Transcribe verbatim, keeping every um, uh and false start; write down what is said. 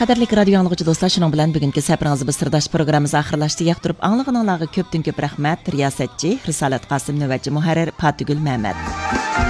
Qadarlik radio anlıqçı dostlar, şunun bilan bugünkü səfərinizə bir sirdaş proqramımız axırlaşdı. Yaqtırıb anlığınızlarga köpdən köp rəhmət. Riyasetçi Risalat Qasım, növbətçi müharrir Fatigül Məhəmməd.